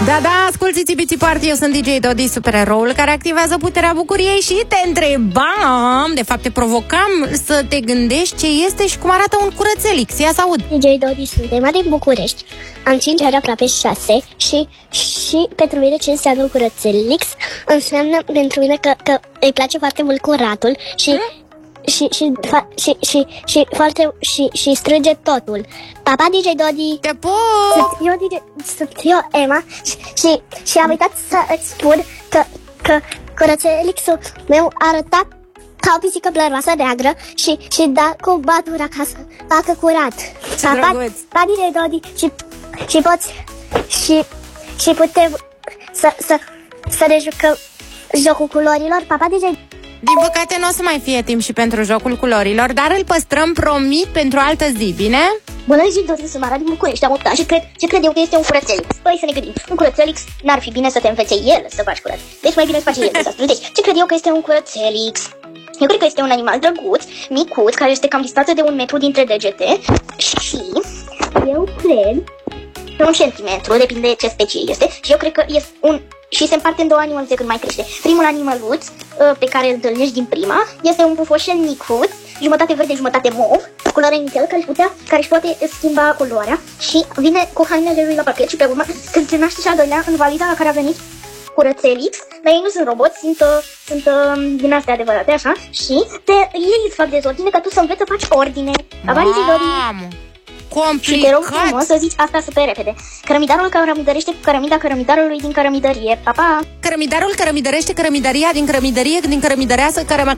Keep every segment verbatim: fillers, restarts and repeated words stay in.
Da, da, asculti Țibiții Party, eu sunt D J Dodi, supereroul care activează puterea bucuriei și te întrebam, de fapt te provocam să te gândești ce este și cum arată un curățelix. Ia să aud. D J Dodi, suntem din București. Am cinci ani, aproape șase și, și pentru mine ce înseamnă un curățelix? Înseamnă pentru mine că, că îi place foarte mult curatul și... Hmm? Și, și, fa, și, și, și, foarte, și, și strânge totul. Papa, D J Dodi. Te pup! Sunt eu, D J, sunt eu Emma. Și, și, și am uitat să îți spun că, că curățelixul meu arăta ca o pisică blăroasă neagră și, și da cu batura ca să facă curat. Papa, pa, D J Dodi. Și, și poți și, și putem să, să, să ne jucăm jocul culorilor. Papa, D J. Din păcate nu o să mai fie timp și pentru jocul culorilor, dar îl păstrăm, promit, pentru altă zi, bine? Bună zi, Dodi, sunt Mara din București, am opt ani și cred, ce cred eu că este un curățelix. Păi să ne gândim, un curățelix n-ar fi bine să te învețe el să faci curat. Deci mai bine să faci el dezastru. Deci, ce cred eu că este un curățelix? Eu cred că este un animal drăguț, micuț, care este cam distanță de un metru dintre degete și eu cred pe un centimetru, depinde ce specie este, și eu cred că este un... și se împarte în două animăluțe când mai crește. Primul animăluț pe care îl întâlnești din prima este un bufoșel micuț, jumătate verde, jumătate mov, culoare nițel, care își, putea, care își poate schimba culoarea și vine cu hainele lui la pachet și pe urmă, când se naște și al doilea, în valiza la care a venit curățelix, dar ei nu sunt roboți, sunt, sunt uh, din astea adevărate, așa, și te, ei îți fac dezordine ca tu să înveți să faci ordine. Mamă! Complicat. Și te rog frumos să zici asta super repede. Cărămidarul cărămidărește cu cărămida cărămidarului din cărămidărie. Pa, pa! Cărămidarul cărămidărește cărămidăria din cărămidărie din cărămidăreasă cărămă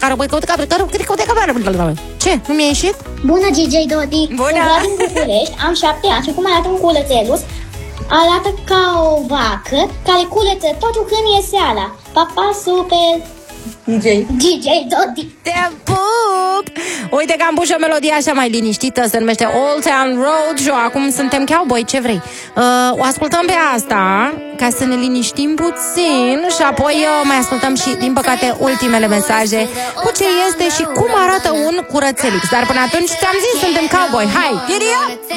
Ce? Nu mi-a ieșit? Bună, D J Dodi! Bună! Sunt din București, am șapte ani și cum arată un curățelus? Arată ca o vacă care culeță tot când e seara. Pa, pa, super! D J D J Dodi. Te pup! Uite că am pus o melodie așa mai liniștită, se numește Old Town Road și acum suntem cowboy, ce vrei? Uh, o ascultăm pe asta ca să ne liniștim puțin și apoi uh, mai ascultăm și, din păcate, ultimele mesaje cu ce este și cum arată un curățelix. Dar până atunci, ți-am zis, suntem cowboy. Hai! Giddy up!